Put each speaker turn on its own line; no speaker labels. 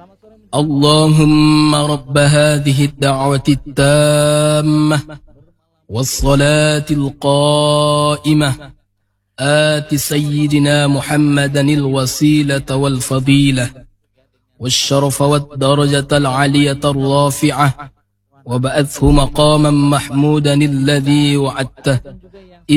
اللهم رب هذه الدعوة التامة والصلاة القائمة آت سيدنا محمدا الوسيلة والفضيلة والشرف والدرجة العالية الرافعة وبعثه مقاما محمودا الذي وعدته